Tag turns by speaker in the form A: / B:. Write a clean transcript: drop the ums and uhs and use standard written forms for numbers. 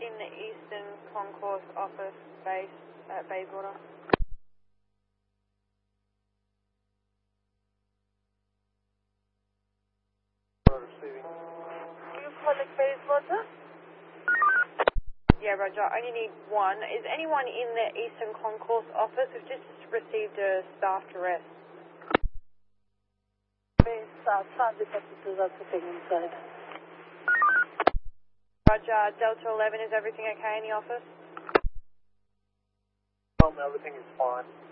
A: in the Eastern Concourse office base at Bayswater.
B: Receiving.
C: You calling Bayswater?
A: Yeah, Roger. I only need one. Is anyone in the Eastern Concourse office? We've just received a staff arrest.
C: Transit officers are sitting inside.
A: Roger. Delta 11, is everything okay in the office?
B: Everything is fine.